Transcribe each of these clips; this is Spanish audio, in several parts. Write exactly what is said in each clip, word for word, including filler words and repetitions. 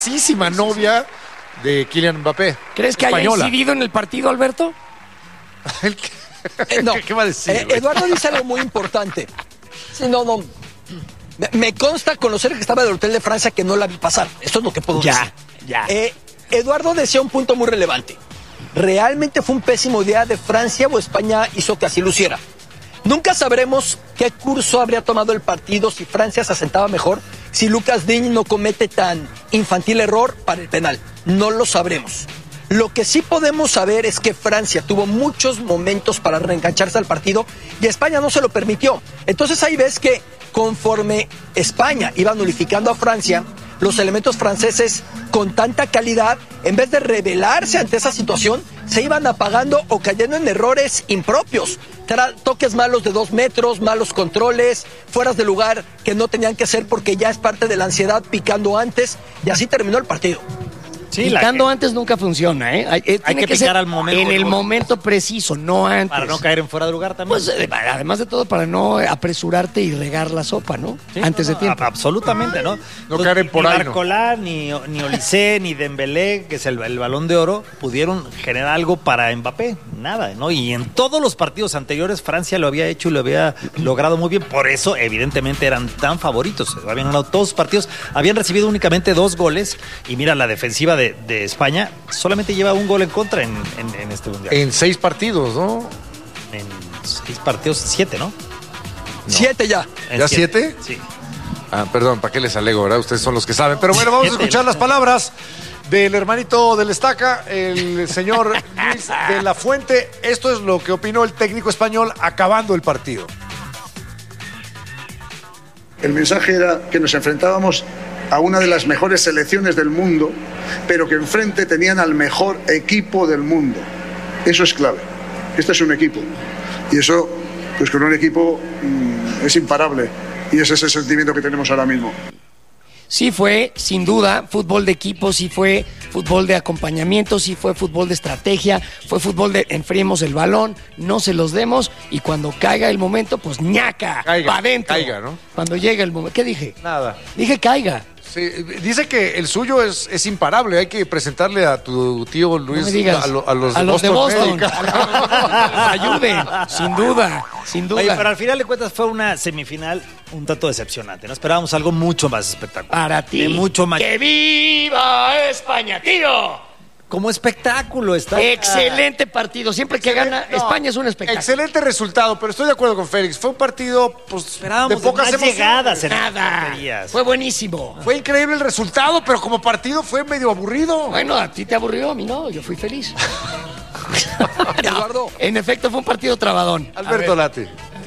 famosísima novia de Kylian Mbappé. ¿Crees que española. haya incidido en el partido, Alberto? ¿El qué? Eh, no. ¿Qué, ¿Qué va a decir? Eh, Eduardo dice algo muy importante. Sí, no, no. Me, me consta conocer que estaba del Hotel de Francia que no la vi pasar. Esto es lo que puedo Ya, decir. ya. Eh, Eduardo decía un punto muy relevante. ¿Realmente fue un pésimo día de Francia o España hizo que así luciera? Nunca sabremos qué curso habría tomado el partido si Francia se asentaba mejor, si Lucas Digne no comete tan infantil error para el penal. No lo sabremos. Lo que sí podemos saber es que Francia tuvo muchos momentos para reengancharse al partido y España no se lo permitió. Entonces ahí ves que conforme España iba nulificando a Francia, los elementos franceses con tanta calidad, en vez de rebelarse ante esa situación, se iban apagando o cayendo en errores impropios. Tra- toques malos de dos metros, malos controles, fueras de lugar que no tenían que ser porque ya es parte de la ansiedad, picando antes, y así terminó el partido. Sí, Picando la que, antes nunca funciona, ¿eh? Hay, eh, tiene que que picar ser al momento. en el momento preciso, no antes. para no caer en fuera de lugar también. Pues eh, además de todo, para no apresurarte y regar la sopa, ¿no? Sí, antes no, de tiempo. a- Absolutamente, ¿no? No Pues, caer en por ni ahí, ¿no? Barcolá, ni, ni Olise, ni Dembélé, que es el, el Balón de Oro, pudieron generar algo para Mbappé. Nada, ¿no? Y en todos los partidos anteriores Francia lo había hecho y lo había logrado muy bien. Por eso, evidentemente, eran tan favoritos. Habían ganado todos los partidos. Habían recibido únicamente dos goles. Y mira, la defensiva de, de España solamente lleva un gol en contra en, en, en este mundial. En seis partidos, ¿no? En seis partidos, siete, ¿no? Siete ya. En ¿Ya siete? Sí. Ah, perdón, ¿para qué les alego, verdad? Ustedes son los que saben. Pero bueno, vamos a Siete. escuchar las palabras del hermanito del Estaca, el señor Luis de la Fuente. Esto es lo que opinó el técnico español acabando el partido. El mensaje era que nos enfrentábamos a una de las mejores selecciones del mundo, pero que enfrente tenían al mejor equipo del mundo. Eso es clave. Este es un equipo. Y eso, pues con un equipo mmm, es imparable. Y ese es el sentimiento que tenemos ahora mismo. Sí fue, sin duda, fútbol de equipo, sí fue fútbol de acompañamiento, sí fue fútbol de estrategia, fue fútbol de enfriemos el balón, no se los demos y cuando caiga el momento, pues ñaca, Caiga, pa' adentro. caiga, ¿no? Cuando llegue el momento. ¿Qué dije? Nada. Dije caiga. Sí, dice que el suyo es, es imparable. Hay que presentarle a tu tío Luis No me digas. a, lo- a los, a los de Boston. Medical. A los de Boston, que nos ayuden, sin duda, sin duda. Oye, pero al final de cuentas fue una semifinal un tanto decepcionante, ¿no? Esperábamos algo mucho más espectacular. Para ti. De mucho más. ¡Que viva España, tío! Como espectáculo está. Excelente partido. Siempre que gana, No, España es un espectáculo. Excelente resultado, pero estoy de acuerdo con Félix. Fue un partido pues, Esperábamos de pocas más emociones. llegadas en Nada. porterías. Fue buenísimo. Fue increíble el resultado, pero como partido fue medio aburrido. Bueno, a ti te aburrió, a mí no, yo fui feliz. No, Eduardo. en efecto, fue un partido trabadón. Alberto Lati.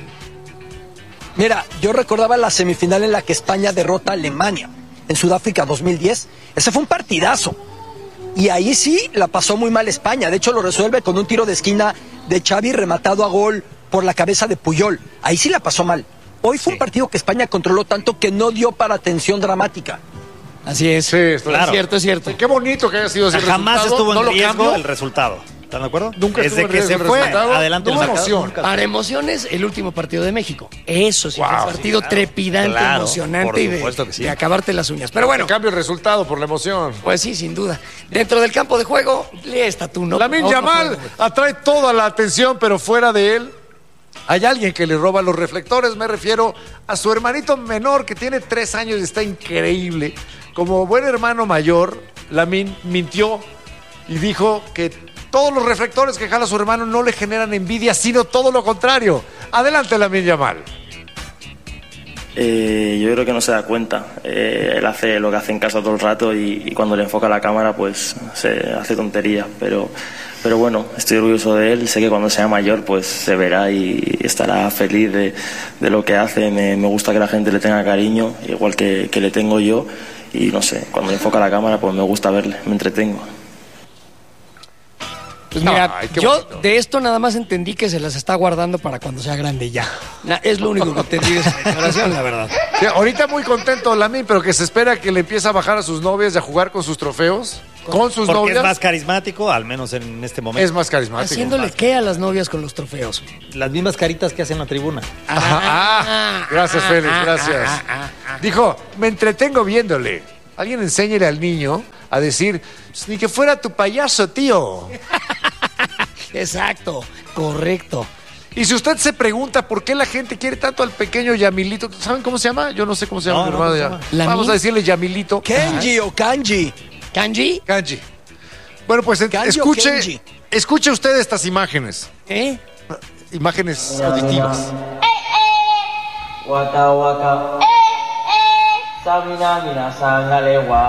Mira, yo recordaba la semifinal en la que España derrota a Alemania en Sudáfrica dos mil diez. Ese fue un partidazo. Y ahí sí la pasó muy mal España. De hecho, lo resuelve con un tiro de esquina de Xavi rematado a gol por la cabeza de Puyol. Ahí sí la pasó mal. Hoy fue Sí. un partido que España controló tanto que no dio para tensión dramática. Así es. Sí, estoy- Es cierto, es cierto. Qué bonito que haya sido ese Jamás resultado. estuvo en no lo riesgo cambio. el resultado. ¿Están de acuerdo? Nunca Desde estuvo en que riesgo se el fue resultado. adelante No el hubo marcador, emoción. nunca- Para emociones, el último partido de México. Eso sí, Wow, fue un sí, partido claro. trepidante, Claro, emocionante por y de, supuesto que sí. de acabarte las uñas. Pero bueno, En cambio, el resultado por la emoción. pues sí, sin duda. Dentro del campo de juego, lee esta tú, ¿no? Lamine Otro Yamal juego. atrae toda la atención, pero fuera de él hay alguien que le roba los reflectores. Me refiero a su hermanito menor que tiene tres años y está increíble. Como buen hermano mayor, Lamine mintió y dijo que todos los reflectores que jala su hermano no le generan envidia, sino todo lo contrario. Adelante, Lamine Yamal. Eh, yo creo que no se da cuenta. Eh, él hace lo que hace en casa todo el rato y, y cuando le enfoca la cámara pues se hace tontería. Pero, pero bueno, estoy orgulloso de él. Sé que cuando sea mayor pues se verá y estará feliz de, de lo que hace. Me, me gusta que la gente le tenga cariño, igual que, que le tengo yo. Y no sé, cuando le enfoca la cámara pues me gusta verle, me entretengo. Pues mira, Ay, qué yo bonito. de esto nada más entendí que se las está guardando para cuando sea grande ya. Na- es lo único que entendí de esa declaración, la verdad. Sí, ahorita muy contento Lamine, pero que se espera que le empiece a bajar a sus novias y a jugar con sus trofeos. Con sus Porque novias. es más carismático, al menos en este momento. Es más carismático. ¿Haciéndole qué a las novias con los trofeos? Las mismas caritas que hacen en la tribuna. Ajá, ah, gracias, Félix, gracias. Dijo, me entretengo viéndole. Alguien enséñele al niño a decir, pues, ni que fuera tu payaso, tío. Exacto, correcto. Y si usted se pregunta por qué la gente quiere tanto al pequeño Yamilito, ¿saben cómo se llama? Yo no sé cómo se llama No, mi no, hermano. ¿cómo se ya. llama? ¿Lamin? Vamos a decirle Yamilito. Kenji o Kanji. ¿Kanji? Kanji. Bueno, pues en- Kanji o escuche, Kenji. escuche usted estas imágenes. ¿Eh? Imágenes auditivas. Waka waka. Samina mina sangalewa.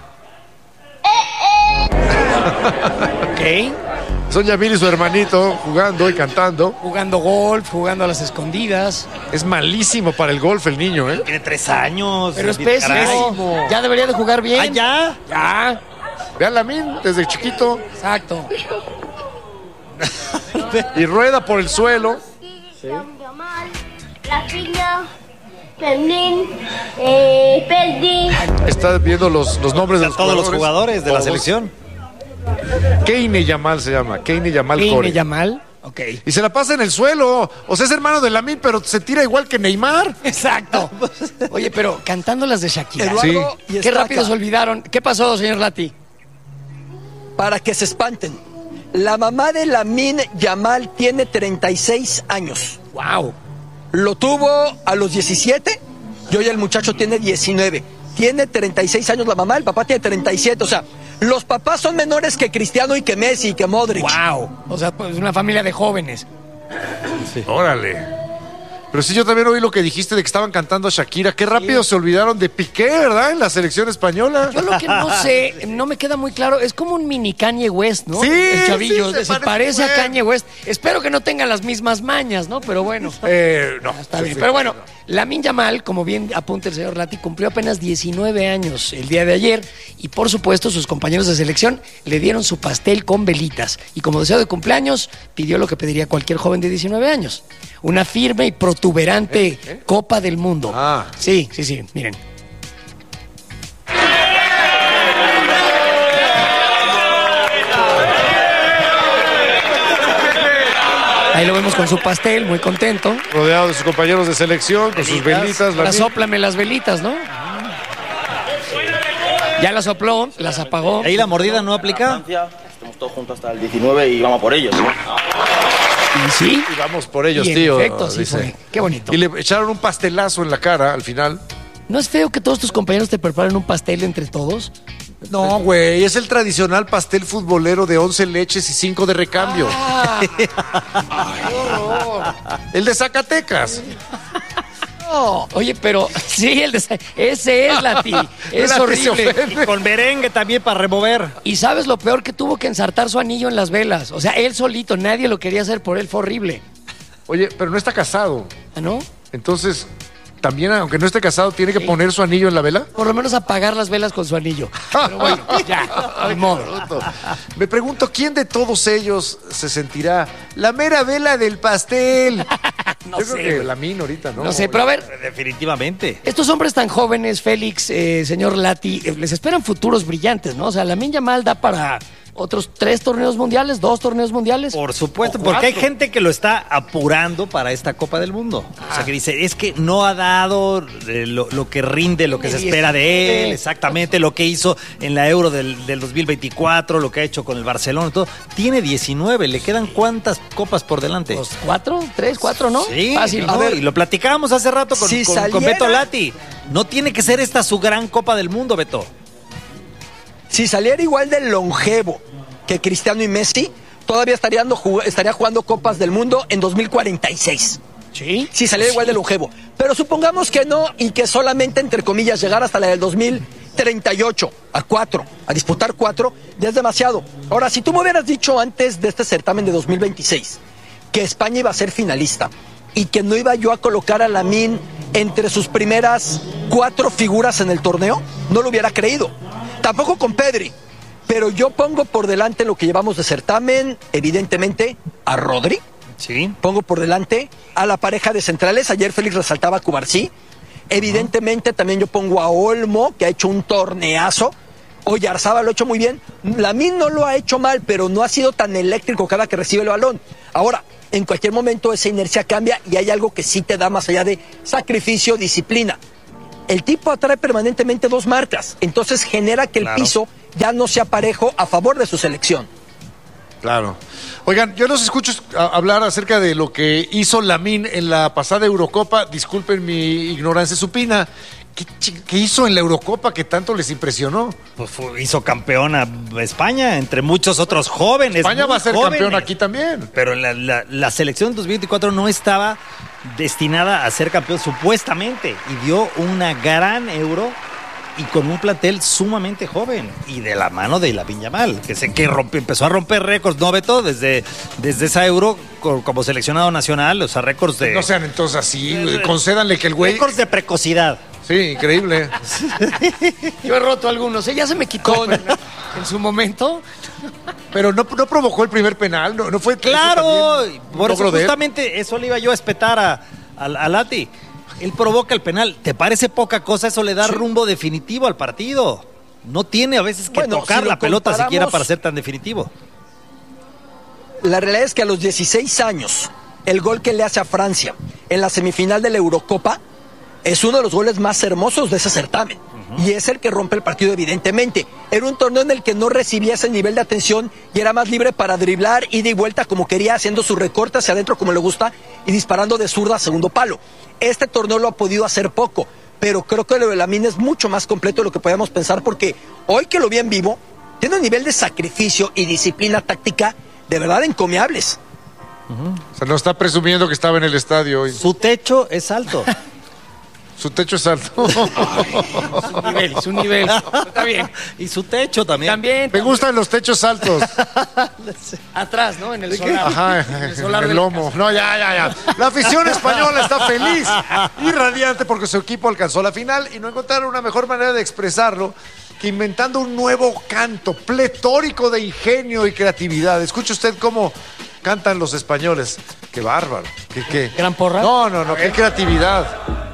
Ok. Son Yamil y su hermanito jugando y cantando. Jugando golf, jugando a las escondidas. Es malísimo para el golf el niño, ¿eh? Tiene tres años. Pero es Caray. pésimo. Ya debería de jugar bien. Ah, ya. Ya. Vean Lamin desde chiquito Exacto. y rueda por el suelo. Yamal, Rafinha, Fermín, eh, Pedri. Está viendo los, los nombres de los Todos los jugadores. jugadores de la Todos. selección. Keine Yamal se llama. Keine Yamal Keine Core. Yamal. Ok. Y se la pasa en el suelo. O sea, es hermano de Lamin, pero se tira igual que Neymar. Exacto. Oye, pero cantando las de Shakira. Eduardo Sí. y Qué Estaca, rápido se olvidaron. ¿Qué pasó, señor Lati? para que se espanten. La mamá de Lamine Yamal tiene treinta y seis años. Wow. Lo tuvo a los diecisiete y hoy el muchacho tiene diecinueve. Tiene treinta y seis años la mamá, el papá tiene treinta y siete. O sea, los papás son menores que Cristiano y que Messi y que Modric. Wow. O sea, pues una familia de jóvenes. Órale. Pero sí, yo también oí lo que dijiste de que estaban cantando a Shakira. Qué rápido se olvidaron de Piqué, ¿verdad? En la selección española. Yo lo que no sé, no me queda muy claro, es como un mini Kanye West, ¿no? Sí, El chavillo, sí, se se, parece parece a mujer. Kanye West. Espero que no tenga las mismas mañas, ¿no? Pero bueno. Eh, no. Está bien. Pero bueno, Lamine Yamal, como bien apunta el señor Lati, cumplió apenas diecinueve años el día de ayer y por supuesto sus compañeros de selección le dieron su pastel con velitas y como deseo de cumpleaños pidió lo que pediría cualquier joven de diecinueve años, una firme y protuberante Copa del Mundo. Ah. Sí, sí, sí, miren. Ahí lo vemos con su pastel, muy contento. Rodeado de sus compañeros de selección, con sus velitas. Ahora Lamine. sóplame las velitas, ¿no? Ya las sopló, las apagó. Ahí la mordida no aplica. Francia, estamos todos juntos hasta el diecinueve y vamos por ellos. Y sí. Y vamos por ellos, Y en tío. efecto, sí dice. fue. Qué bonito. Y le echaron un pastelazo en la cara al final. ¿No es feo que todos tus compañeros te preparen un pastel entre todos? No, güey, es el tradicional pastel futbolero de once leches y cinco de recambio. Ah, El de Zacatecas. no. Oye, pero sí, el de, ese es Lati. Es Lati se horrible. ofende. Con merengue también para remover. Y sabes lo peor, que tuvo que ensartar su anillo en las velas. O sea, él solito, nadie lo quería hacer por él, fue horrible. Oye, pero no está casado. ¿Ah, no? Entonces, también, aunque no esté casado, tiene que poner su anillo en la vela. Por lo menos apagar las velas con su anillo. Pero bueno, ya, ni modo. Me pregunto, ¿quién de todos ellos se sentirá la mera vela del pastel? No Yo sé, creo que güey. Lamine ahorita, ¿no? No sé, pero a ver, Definitivamente. estos hombres tan jóvenes, Félix, eh, señor Lati, eh, les esperan futuros brillantes, ¿no? O sea, Lamine Yamal da para otros tres torneos mundiales, dos torneos mundiales. Por supuesto, O porque hay cuatro. gente que lo está apurando para esta Copa del Mundo. O sea, que dice, es que no ha dado eh, lo, lo que rinde, lo que se espera de él, exactamente lo que hizo en la Euro del, del dos mil veinticuatro, lo que ha hecho con el Barcelona y todo. Tiene diecinueve, ¿le quedan cuántas copas por delante? Pues, ¿Cuatro? ¿Tres? ¿Cuatro? ¿no? Sí, Fácil. ¿no? A ver, y lo platicábamos hace rato con, si con- con saliera- Beto Lati. No tiene que ser esta su gran Copa del Mundo, Beto. Si saliera igual de longevo que Cristiano y Messi, todavía estaría, dando jug- estaría jugando Copas del Mundo en dos mil cuarenta y seis. Sí. Si saliera igual de longevo. Pero supongamos que no y que solamente, entre comillas, llegar hasta la del dos mil treinta y ocho, a cuatro, a disputar cuatro, ya es demasiado. Ahora, si tú me hubieras dicho antes de este certamen de dos mil veintiséis que España iba a ser finalista y que no iba yo a colocar a Lamine entre sus primeras cuatro figuras en el torneo, no lo hubiera creído. Tampoco con Pedri. Pero yo pongo por delante lo que llevamos de certamen, evidentemente, a Rodri. Sí. Pongo por delante a la pareja de centrales. Ayer Félix resaltaba a Cubarsí. Evidentemente también yo pongo a Olmo, que ha hecho un torneazo. Oyarzábal lo ha hecho muy bien. Lamine no lo ha hecho mal, pero no ha sido tan eléctrico cada que recibe el balón. Ahora, en cualquier momento esa inercia cambia y hay algo que sí te da más allá de sacrificio, disciplina. el tipo atrae permanentemente dos marcas, entonces genera que el Claro. piso ya no sea parejo a favor de su selección. Claro. Oigan, yo los escucho a- hablar acerca de lo que hizo Lamine en la pasada Eurocopa. Disculpen mi ignorancia supina. ¿Qué, chi- qué hizo en la Eurocopa que tanto les impresionó? Pues fue- hizo campeona España, entre muchos otros jóvenes. España muy va a ser jóvenes. campeón aquí también. Pero la, la, la selección dos mil veinticuatro no estaba destinada a ser campeón supuestamente y dio una gran Euro y con un plantel sumamente joven y de la mano de Lamine Yamal, que sé que rompe, empezó a romper récords, ¿no, Beto? Desde, desde esa Euro co- como seleccionado nacional, o sea, récords de... No sean entonces así, concédanle que el güey... récords de precocidad. Sí, increíble. Yo he roto algunos, ¿eh? Ya se me quitó Con- en su momento. Pero no, no provocó el primer penal, no, no fue... eso Claro, también un por eso logro de él. justamente eso le iba yo a espetar a, a, a Lati. Él provoca el penal. ¿Te parece poca cosa? Eso le da rumbo definitivo al partido. No tiene a veces que Bueno, tocar si lo la pelota comparamos- siquiera para ser tan definitivo. La realidad es que a los dieciséis años, el gol que le hace a Francia en la semifinal de la Eurocopa es uno de los goles más hermosos de ese certamen. Y es el que rompe el partido, evidentemente. Era un torneo en el que no recibía ese nivel de atención y era más libre para driblar, ida y vuelta como quería, haciendo su recorte hacia adentro como le gusta y disparando de zurda a segundo palo. Este torneo lo ha podido hacer poco, pero creo que lo de Lamine es mucho más completo de lo que podíamos pensar, porque hoy que lo vi en vivo, tiene un nivel de sacrificio y disciplina táctica de verdad encomiables. O sea, no está presumiendo que estaba en el estadio hoy. Su techo es alto. Su techo es alto. Su nivel, su nivel. Está bien. Y su techo también. También. Me gustan los techos altos. Atrás, ¿no? En el solar. Ajá, En el en solar el de la lomo. No, ya, ya, ya. La afición española está feliz y radiante porque su equipo alcanzó la final y no encontraron una mejor manera de expresarlo que inventando un nuevo canto pletórico de ingenio y creatividad. Escuche usted cómo cantan los españoles. Qué bárbaro. Qué, qué. ¿Gran porra? No, no, no, qué creatividad.